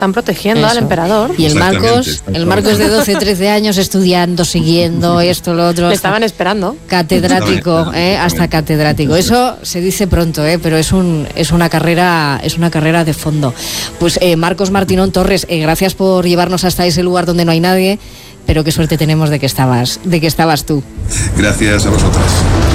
Están protegiendo al emperador. Y el Marcos de 12, 13 años estudiando, siguiendo esto, lo otro. Le estaban esperando. Catedrático, hasta catedrático. Eso se dice pronto, pero es una carrera de fondo. Pues Marcos Martínón Torres, gracias por llevarnos hasta ese lugar donde no hay nadie, pero qué suerte tenemos de que estabas tú. Gracias a vosotras.